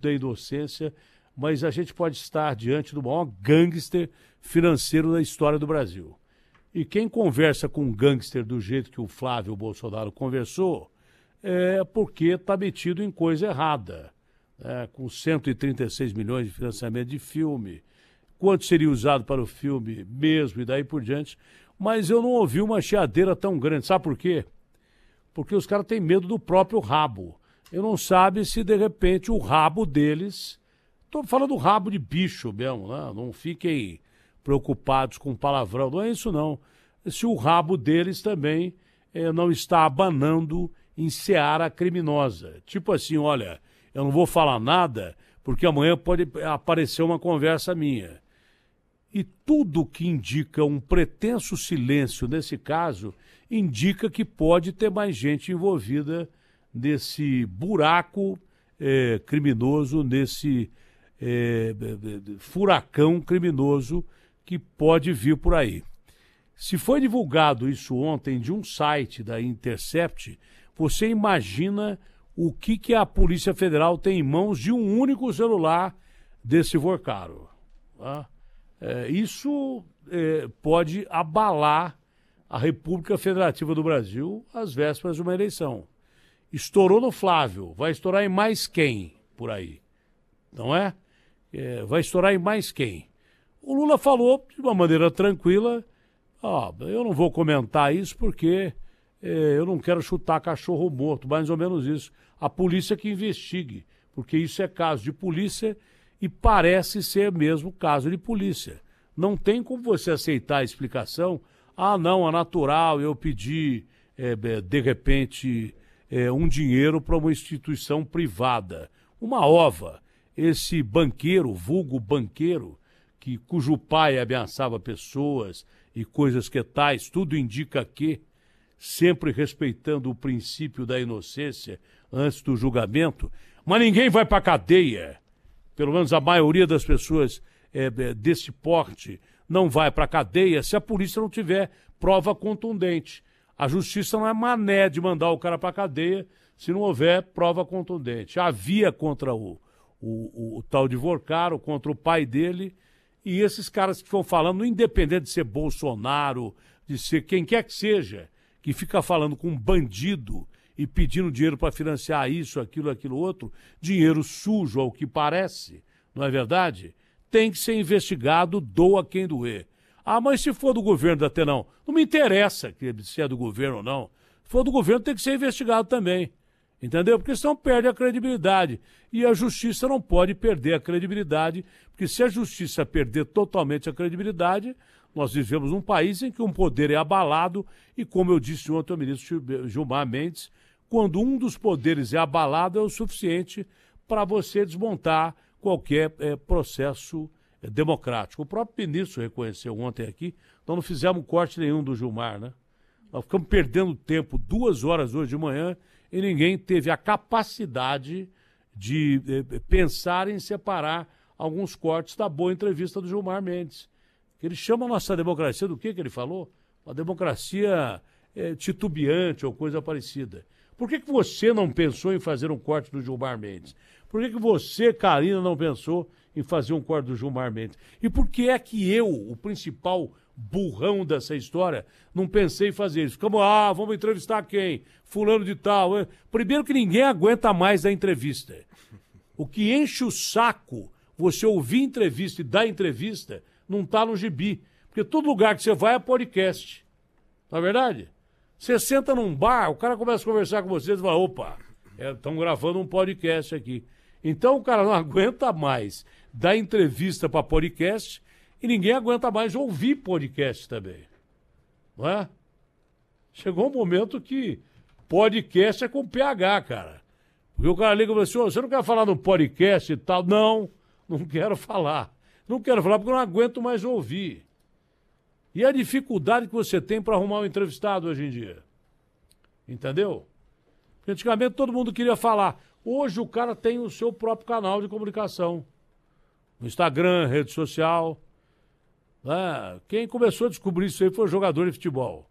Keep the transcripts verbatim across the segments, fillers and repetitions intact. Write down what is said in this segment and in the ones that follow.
da inocência, mas a gente pode estar diante do maior gangster financeiro da história do Brasil. E quem conversa com um gangster do jeito que o Flávio Bolsonaro conversou, é porque está metido em coisa errada. É, com cento e trinta e seis milhões de financiamento de filme, quanto seria usado para o filme mesmo e daí por diante, mas eu não ouvi uma chiadeira tão grande. Sabe por quê? Porque os caras têm medo do próprio rabo. Eu não sabe se de repente o rabo deles, estou falando do rabo de bicho mesmo, né? Não fiquem preocupados com palavrão, não é isso não. Se o rabo deles também é, não está abanando em seara criminosa. Tipo assim, olha, eu não vou falar nada porque amanhã pode aparecer uma conversa minha. E tudo que indica um pretenso silêncio nesse caso, indica que pode ter mais gente envolvida nesse buraco é, criminoso, nesse é, furacão criminoso que pode vir por aí. Se foi divulgado isso ontem de um site da Intercept, você imagina o que, que a Polícia Federal tem em mãos de um único celular desse Vorcaro. Tá? É, isso é, pode abalar a República Federativa do Brasil às vésperas de uma eleição. Estourou no Flávio, vai estourar em mais quem por aí? Não é? é vai estourar em mais quem? O Lula falou de uma maneira tranquila, ó, eu não vou comentar isso porque é, eu não quero chutar cachorro morto, mais ou menos isso. A polícia que investigue, porque isso é caso de polícia e parece ser mesmo caso de polícia. Não tem como você aceitar a explicação, ah não, é natural eu pedir, é, de repente, é, um dinheiro para uma instituição privada. Uma ova, esse banqueiro, vulgo banqueiro, que, cujo pai ameaçava pessoas e coisas que tais, tudo indica que, sempre respeitando o princípio da inocência antes do julgamento, mas ninguém vai para a cadeia. Pelo menos a maioria das pessoas é, desse porte não vai para a cadeia se a polícia não tiver prova contundente. A justiça não é mané de mandar o cara para a cadeia se não houver prova contundente. Havia contra o, o, o, o tal de Vorcaro, contra o pai dele, e esses caras que estão falando, independente de ser Bolsonaro, de ser quem quer que seja, que fica falando com um bandido e pedindo dinheiro para financiar isso, aquilo, aquilo outro, dinheiro sujo ao que parece, não é verdade? Tem que ser investigado, doa quem doer. Ah, mas se for do governo da T, não. Não me interessa se é do governo ou não. Se for do governo, tem que ser investigado também. Entendeu? Porque senão perde a credibilidade. E a justiça não pode perder a credibilidade, porque se a justiça perder totalmente a credibilidade, nós vivemos num país em que um poder é abalado e, como eu disse ontem ao ministro Gilmar Mendes, quando um dos poderes é abalado é o suficiente para você desmontar qualquer é, processo é, democrático. O próprio ministro reconheceu ontem aqui, nós não fizemos corte nenhum do Gilmar, né? Nós ficamos perdendo tempo duas horas hoje de manhã e ninguém teve a capacidade de eh, pensar em separar alguns cortes da boa entrevista do Gilmar Mendes. Ele chama a nossa democracia do que que ele falou? Uma democracia eh, titubeante ou coisa parecida. Por que que você não pensou em fazer um corte do Gilmar Mendes? Por que que você, Karina, não pensou em fazer um corte do Gilmar Mendes? E por que é que eu, o principal burrão dessa história, não pensei em fazer isso? Ficamos, ah, vamos entrevistar quem? Fulano de tal. É. Primeiro que ninguém aguenta mais da entrevista. O que enche o saco, você ouvir entrevista e dar entrevista, não está no gibi. Porque todo lugar que você vai é podcast. Não é verdade? Você senta num bar, o cara começa a conversar com você e fala, opa, estão é, gravando um podcast aqui. Então o cara não aguenta mais dar entrevista para podcast e ninguém aguenta mais ouvir podcast também. Não é? Chegou um momento que podcast é com P H, cara. Porque o cara liga e fala assim, você não quer falar no podcast e tal? Não, não quero falar. Não quero falar porque eu não aguento mais ouvir. E a dificuldade que você tem para arrumar um entrevistado hoje em dia. Entendeu? Porque antigamente todo mundo queria falar. Hoje o cara tem o seu próprio canal de comunicação. No Instagram, rede social. Né? Quem começou a descobrir isso aí foi o jogador de futebol.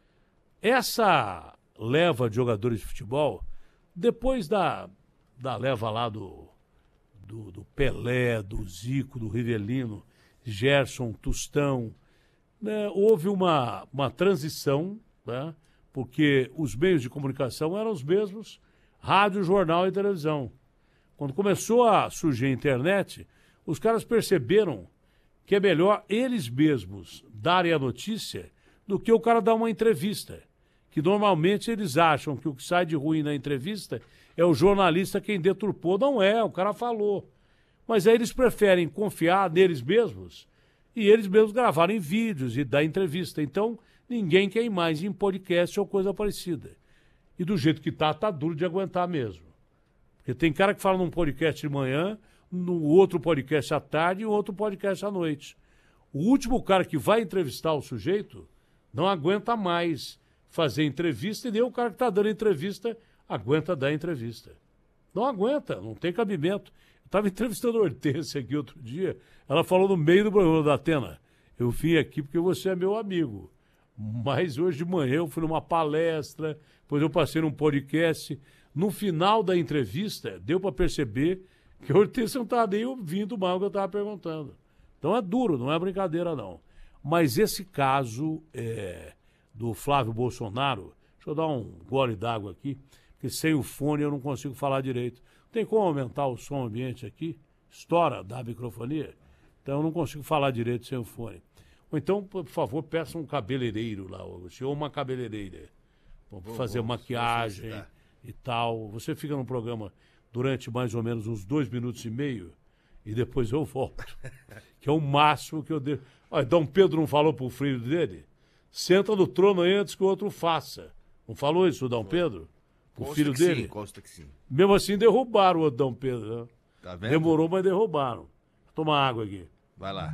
Essa leva de jogadores de futebol, depois da, da leva lá do, do do, do Pelé, do Zico, do Rivelino, Gerson, Tostão, né? Houve uma, uma transição, né? Porque os meios de comunicação eram os mesmos, rádio, jornal e televisão. Quando começou a surgir a internet, os caras perceberam que é melhor eles mesmos darem a notícia do que o cara dar uma entrevista. Que normalmente eles acham que o que sai de ruim na entrevista é o jornalista quem deturpou. Não é, o cara falou. Mas aí eles preferem confiar neles mesmos e eles mesmos gravarem vídeos e dar entrevista. Então, ninguém quer ir mais em podcast ou coisa parecida. E do jeito que tá, tá duro de aguentar mesmo. Porque tem cara que fala num podcast de manhã, no outro podcast à tarde e outro podcast à noite. O último cara que vai entrevistar o sujeito não aguenta mais fazer entrevista e nem o cara que está dando entrevista aguenta dar entrevista. Não aguenta, não tem cabimento. Eu estava entrevistando a Hortência aqui outro dia, ela falou no meio do programa da Atena, eu vim aqui porque você é meu amigo, mas hoje de manhã eu fui numa palestra, depois eu passei num podcast, no final da entrevista deu para perceber que a Hortência não estava nem ouvindo mal o que eu estava perguntando. Então é duro, não é brincadeira não. Mas esse caso é, do Flávio Bolsonaro, deixa eu dar um gole d'água aqui, porque sem o fone eu não consigo falar direito. Tem como aumentar o som ambiente aqui? Estoura da microfonia? Então eu não consigo falar direito sem o fone. Ou então, por favor, peça um cabeleireiro lá, ou uma cabeleireira. Vou fazer vou, maquiagem vou e tal. Você fica no programa durante mais ou menos uns dois minutos e meio e depois eu volto. Que é o máximo que eu devo. Olha, Dom Pedro não falou pro filho dele? Senta no trono aí antes que o outro faça. Não falou isso, o Dom Pedro? O consta filho que dele? Sim, consta que sim. Mesmo assim, derrubaram o Dom Pedro. Né? Tá vendo? Demorou, mas derrubaram. Vou tomar água aqui. Vai lá.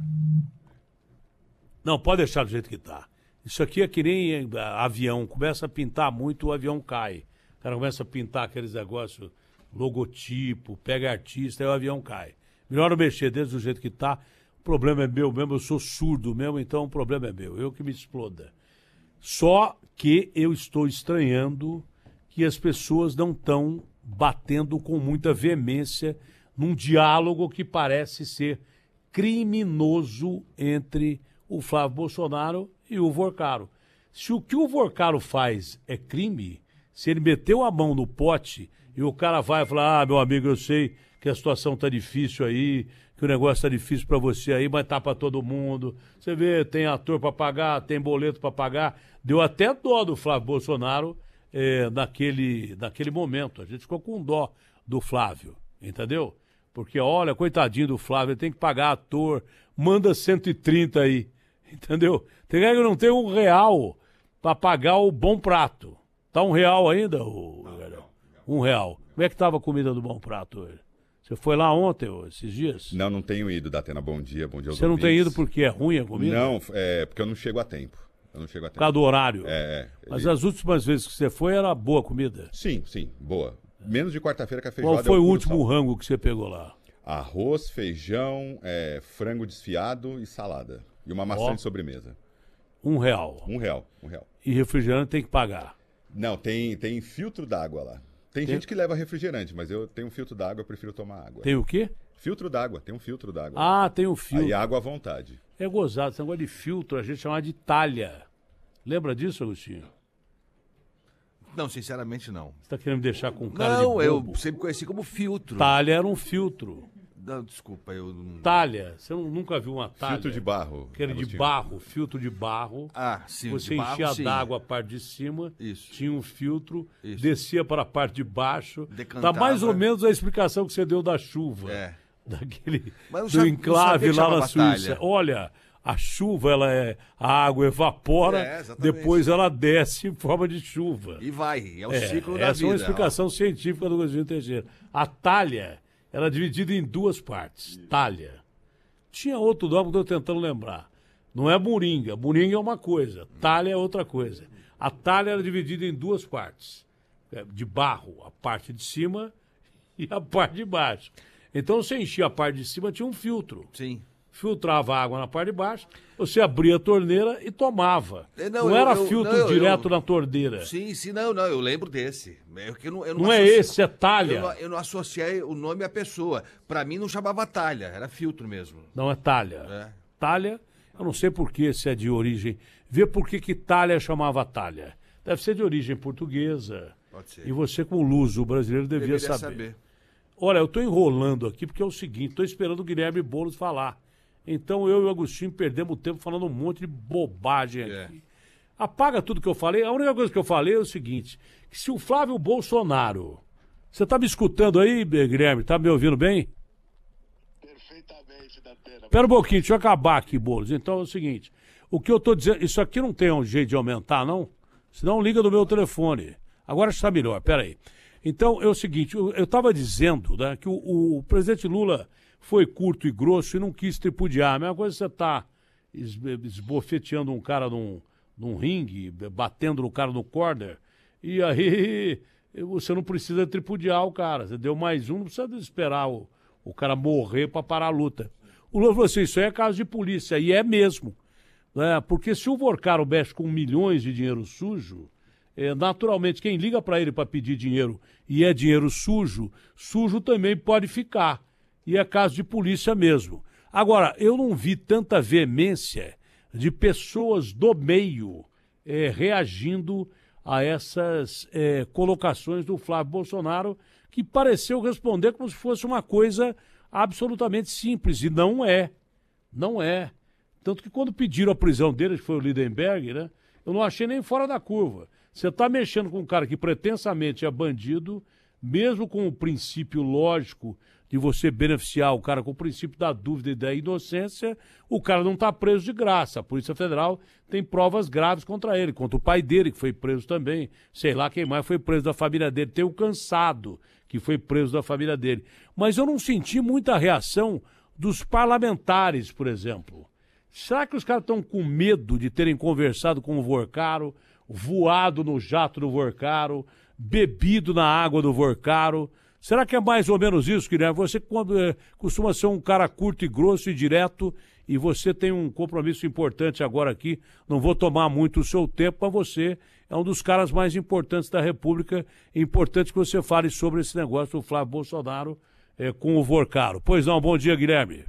Não, pode deixar do jeito que tá. Isso aqui é que nem avião. Começa a pintar muito, o avião cai. O cara começa a pintar aqueles negócios, logotipo, pega artista, aí o avião cai. Melhor não mexer desde do jeito que tá. O problema é meu mesmo, eu sou surdo mesmo, então o problema é meu. Eu que me exploda. Só que eu estou estranhando que as pessoas não estão batendo com muita veemência num diálogo que parece ser criminoso entre o Flávio Bolsonaro e o Vorcaro. Se o que o Vorcaro faz é crime, se ele meteu a mão no pote e o cara vai falar, ah, meu amigo, eu sei que a situação tá difícil aí, que o negócio tá difícil para você aí, mas tá para todo mundo. Você vê, tem ator para pagar, tem boleto para pagar. Deu até dó do Flávio Bolsonaro é, naquele, naquele momento. A gente ficou com dó do Flávio, entendeu? Porque, olha, coitadinho do Flávio, ele tem que pagar ator, manda cento e trinta aí, entendeu? Tem cara que não tem um real para pagar o bom prato. Tá um real ainda, ô, não, não, um real. Como é que tava a comida do bom prato hoje? Você foi lá ontem, ou esses dias? Não, não tenho ido, Datena. Bom dia, bom dia aos Você não ouvintes. tem ido porque é ruim a comida? Não, é porque eu não chego a tempo. Eu não chego a tempo. Por causa do horário? É, é. Mas ele... as últimas vezes que você foi era boa comida? Sim, sim, boa. Menos de quarta-feira que a feijoada. Qual foi o puro último sal. rango que você pegou lá? Arroz, feijão, é, frango desfiado e salada. E uma maçã Ó. de sobremesa. Um real. Um real, um real. E refrigerante tem que pagar? Não, tem, tem filtro d'água lá. Tem, Tem- gente que leva refrigerante, mas eu tenho um filtro d'água, eu prefiro tomar água. Tem o quê? Filtro d'água, tem um filtro d'água. Ah, tem o filtro. Aí água à vontade. É gozado, esse negócio de filtro a gente chamava de talha. Lembra disso, Agostinho? Não, sinceramente não. Você tá querendo me deixar com cara Não, de eu bobo? sempre conheci como filtro. Talha era um filtro. Não, desculpa, eu não... Talha, você não- nunca viu uma talha? Filtro de barro. Aquele de Agostinho. barro, filtro de barro. Ah, sim, Você de barro, enchia sim. d'água a parte de cima, Isso. tinha um filtro, Isso. descia para a parte de baixo. Decantava. Tá mais ou menos a explicação que você deu da chuva. É. Daquele, Mas eu do sa- não enclave sabia que lá na chamava Suíça. talha. Olha, a chuva, ela é, a água evapora, É, exatamente. depois ela desce em forma de chuva. E vai, é o É, ciclo da essa vida. é uma explicação científica do Agostinho Teixeira. A talha era dividida em duas partes. Talha. Tinha outro nome que eu estou tentando lembrar. Não é moringa. Moringa é uma coisa. Talha é outra coisa. A talha era dividida em duas partes. É, de barro, a parte de cima e a parte de baixo. Então você enchia a parte de cima, tinha um filtro. Sim. filtrava a água na parte de baixo, você abria a torneira e tomava. É, Não, não, era eu- eu- filtro não, eu- direto eu- na torneira. Sim, sim, não, não, eu lembro desse. É que eu não, eu Não é associ- esse, é talha. Eu não, eu não associei o nome à pessoa. Pra mim não chamava talha, era filtro mesmo. Não é talha. É. Talha, eu não sei por que se é de origem. Vê por que que talha chamava talha. Deve ser de origem portuguesa. Pode ser. E você, como luso brasileiro, devia Deveria saber. saber. Olha, eu estou enrolando aqui porque é o seguinte, estou esperando o Guilherme Boulos falar. Então eu e o Agostinho perdemos tempo falando um monte de bobagem É. aqui. Apaga tudo que eu falei. A única coisa que eu falei é o seguinte, que se o Flávio Bolsonaro... Você está me escutando aí, Guilherme? Tá me ouvindo bem? Perfeitamente, Datena. Espera um pouquinho, deixa eu acabar aqui, Boulos. Então é o seguinte, o que eu estou dizendo... Isso aqui não tem um jeito de aumentar, não? Senão liga do meu telefone. Agora está melhor, peraí. Então é o seguinte, eu estava dizendo, né, que o, o presidente Lula foi curto e grosso e não quis tripudiar. A mesma coisa você está esbofeteando um cara num, num ringue, batendo no cara no corner, e aí você não precisa tripudiar o cara. Você deu mais um, não precisa esperar o, o cara morrer para parar a luta. O Lula falou assim, isso aí é caso de polícia, e é mesmo. Né? Porque se o Vorcaro mexe com milhões de dinheiro sujo... É, naturalmente, quem liga para ele para pedir dinheiro e é dinheiro sujo, sujo também pode ficar. E é caso de polícia mesmo. Agora, eu não vi tanta veemência de pessoas do meio é, reagindo a essas é, colocações do Flávio Bolsonaro, que pareceu responder como se fosse uma coisa absolutamente simples. E não é. Não é. Tanto que quando pediram a prisão dele, que foi o Lindenberg, né, eu não achei nem fora da curva. Você está mexendo com um cara que pretensamente é bandido, mesmo com o princípio lógico de você beneficiar o cara com o princípio da dúvida e da inocência, o cara não está preso de graça. A Polícia Federal tem provas graves contra ele, contra o pai dele, que foi preso também. Sei lá quem mais foi preso da família dele. Tem o Cansado, que foi preso da família dele. Mas eu não senti muita reação dos parlamentares, por exemplo. Será que os caras estão com medo de terem conversado com o Vorcaro, voado no jato do Vorcaro, bebido na água do Vorcaro? Será que é mais ou menos isso, Guilherme? Você quando, é, costuma ser um cara curto e grosso e direto, e você tem um compromisso importante agora aqui, não vou tomar muito o seu tempo, mas você é um dos caras mais importantes da República, é importante que você fale sobre esse negócio do Flávio Bolsonaro é, com o Vorcaro. Pois não, bom dia, Guilherme.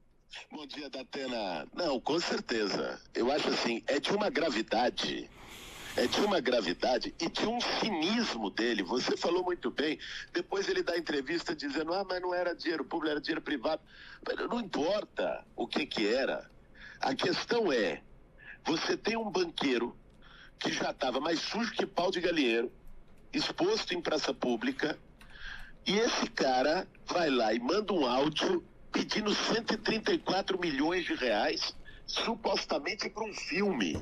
Bom dia, Datena. Não, com certeza. Eu acho assim, é de uma gravidade, é de uma gravidade e de um cinismo dele. Você falou muito bem. Depois ele dá entrevista dizendo, ah, mas não era dinheiro público, era dinheiro privado. Mas não importa o que que era. A questão é, você tem um banqueiro que já estava mais sujo que pau de galinheiro, exposto em praça pública, e esse cara vai lá e manda um áudio pedindo cento e trinta e quatro milhões de reais, supostamente para um filme.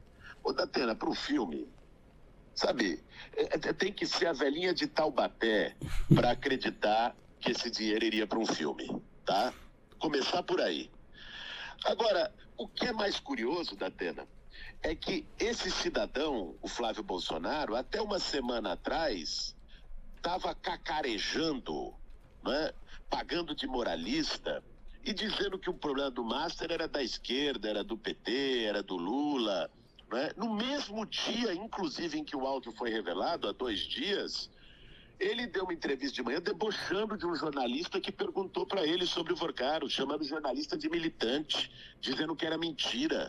Ô, Datena, para um filme, sabe, é, é, tem que ser a velhinha de Taubaté para acreditar que esse dinheiro iria para um filme, tá? Começar por aí. Agora, o que é mais curioso, Datena, é que esse cidadão, o Flávio Bolsonaro, até uma semana atrás, estava cacarejando, né, pagando de moralista e dizendo que o problema do Master era da esquerda, era do P T, era do Lula. Né? No mesmo dia, inclusive, em que o áudio foi revelado, há dois dias, ele deu uma entrevista de manhã debochando de um jornalista que perguntou para ele sobre o Vorcaro, chamando o jornalista de militante, dizendo que era mentira.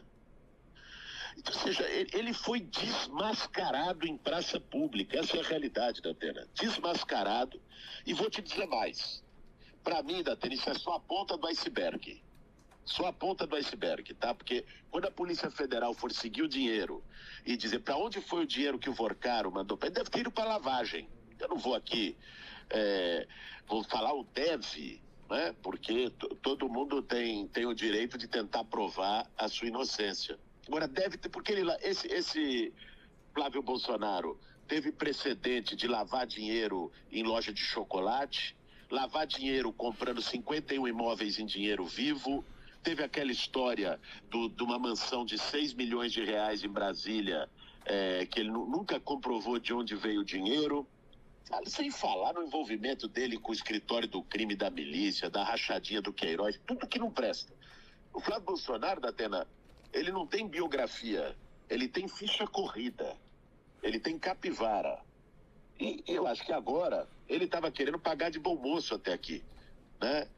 Ou seja, ele foi desmascarado em praça pública. Essa é a realidade, Datena. Desmascarado. E vou te dizer mais. Para mim, Datena, isso é só a ponta do iceberg. Só a ponta do iceberg, tá? Porque quando a Polícia Federal for seguir o dinheiro e dizer para onde foi o dinheiro que o Vorcaro mandou, ele deve ter ido para lavagem. Eu não vou aqui, é, vou falar o deve, né? Porque todo mundo tem, tem o direito de tentar provar a sua inocência. Agora, deve ter, porque ele, esse, esse Flávio Bolsonaro teve precedente de lavar dinheiro em loja de chocolate, lavar dinheiro comprando cinquenta e um imóveis em dinheiro vivo, teve aquela história do, de uma mansão de seis milhões de reais em Brasília, é, que ele nunca comprovou de onde veio o dinheiro, sem falar no envolvimento dele com o escritório do crime da milícia, da rachadinha do Queiroz, tudo que não presta. O Flávio Bolsonaro, Datena, ele não tem biografia, ele tem ficha corrida, ele tem capivara. E eu acho que agora ele estava querendo pagar de bom moço até aqui, né?